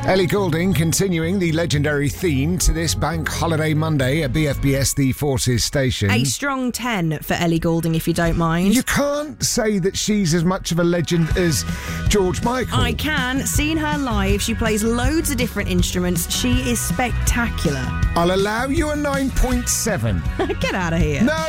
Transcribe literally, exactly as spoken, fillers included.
Ellie Goulding continuing the legendary theme to this Bank Holiday Monday at B F B S The Forces station. A strong ten for Ellie Goulding, if you don't mind. You can't say that she's as much of a legend as George Michael. I can. Seen her live, she plays loads of different instruments. She is spectacular. I'll allow you a nine point seven. Get out of here. No!